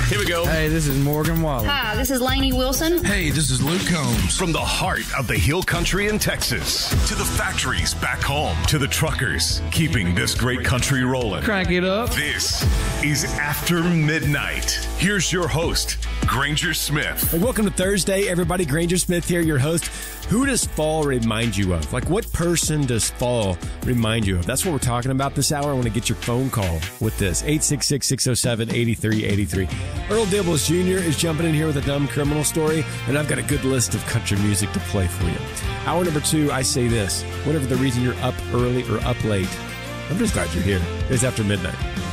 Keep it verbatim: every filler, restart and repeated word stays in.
Here we go. Hey, this is Morgan Wallen. Hi, this is Lainey Wilson. Hey, this is Luke Combs. From the heart of the Hill Country in Texas to the factories back home to the truckers keeping this great country rolling. Crank it up. This is After Midnight. Here's your host, Granger Smith. Hey, welcome to Thursday, everybody. Granger Smith here, your host. Who does fall remind you of? Like, what person does fall remind you of? That's what we're talking about this hour. I want to get your phone call with this. eight six six, six oh seven, eight three eight three. Earl Dibbles Junior is jumping in here with a dumb criminal story, and I've got a good list of country music to play for you. Hour number two, I say this. Whatever the reason you're up early or up late, I'm just glad you're here. It's After Midnight.